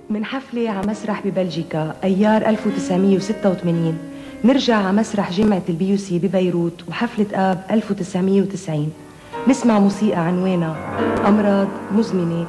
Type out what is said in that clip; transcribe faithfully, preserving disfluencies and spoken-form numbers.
من حفلة على مسرح ببلجيكا أيار ألف وتسعمية وستة وثمانين نرجع على مسرح جامعة البيوسي ببيروت وحفلة آب ألف وتسعمية وتسعين نسمع موسيقى عنوانها أمراض مزمنة